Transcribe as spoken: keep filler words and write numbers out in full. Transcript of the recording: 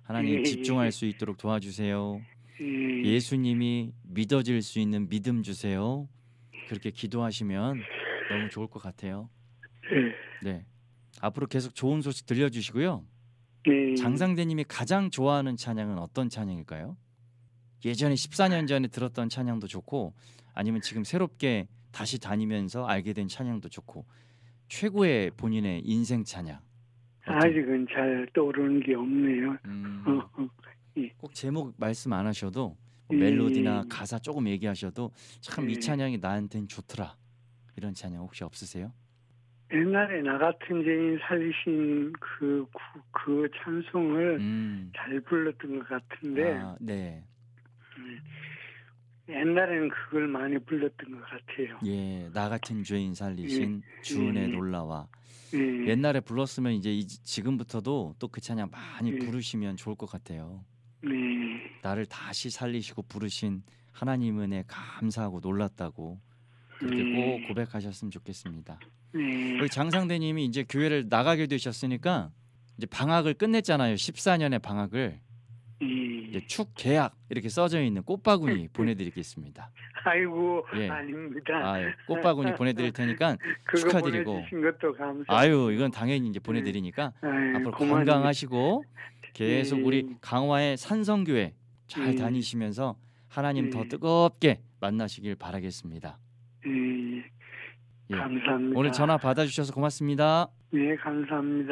하나님에 예, 집중할 예. 수 있도록 도와주세요. 예. 예수님이 믿어질 수 있는 믿음 주세요. 그렇게 기도하시면 너무 좋을 것 같아요. 예. 네. 앞으로 계속 좋은 소식 들려주시고요. 예. 장상대님이 가장 좋아하는 찬양은 어떤 찬양일까요? 예전에 십사 년 전에 들었던 찬양도 좋고 아니면 지금 새롭게 다시 다니면서 알게 된 찬양도 좋고 최고의 본인의 인생 찬양. 어떤- 아직은 잘 떠오르는 게 없네요. 음, 어, 어. 예. 꼭 제목 말씀 안 하셔도 뭐 예. 멜로디나 가사 조금 얘기하셔도 참 이 예. 찬양이 나한텐 좋더라. 이런 찬양 혹시 없으세요? 옛날에 나 같은 죄인 살리신 그, 그, 그 찬송을 음, 잘 불렀던 것 같은데, 아, 네. 옛날에는 그걸 많이 불렀던 것 같아요. 예, 나 같은 죄인 살리신 예, 주은혜 예. 놀라와. 예. 옛날에 불렀으면 이제 이- 지금부터도 또 그 찬양 많이 예. 부르시면 좋을 것 같아요. 네. 나를 다시 살리시고 부르신 하나님 은혜 감사하고 놀랐다고 그렇게 네. 꼭 고백하셨으면 좋겠습니다. 네. 우리 장상대님이 이제 교회를 나가게 되셨으니까 이제 방학을 끝냈잖아요. 십사 년의 방학을. 예. 이제 축 계약 이렇게 써져 있는 꽃바구니 보내드리겠습니다. 아이고, 예. 아닙니다. 아, 꽃바구니 보내드릴 테니까 그거 축하드리고. 보내주신 것도 감사합니다. 아유, 이건 당연히 이제 보내드리니까 아유, 앞으로 고맙습니다. 건강하시고 계속 예. 우리 강화의 산성교회 잘 예. 다니시면서 하나님 예. 더 뜨겁게 만나시길 바라겠습니다. 예. 예. 감사합니다. 오늘 전화 받아주셔서 고맙습니다. 네, 감사합니다.